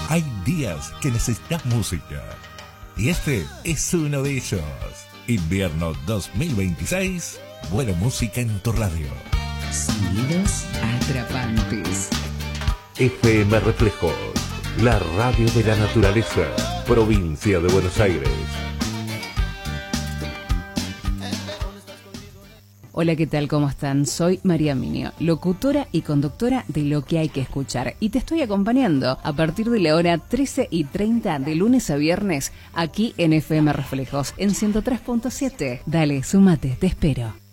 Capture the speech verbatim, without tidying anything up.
Hay días que necesitas música y este es uno de ellos. Invierno dos mil veintiséis, buena música en tu radio. Sonidos atrapantes. F M Reflejos, la radio de la naturaleza, provincia de Buenos Aires. Hola, ¿qué tal? ¿Cómo están? Soy María Minio, locutora y conductora de Lo que hay que escuchar. Y te estoy acompañando a partir de la hora trece y treinta de lunes a viernes aquí en F M Reflejos en ciento tres punto siete. Dale, sumate, te espero.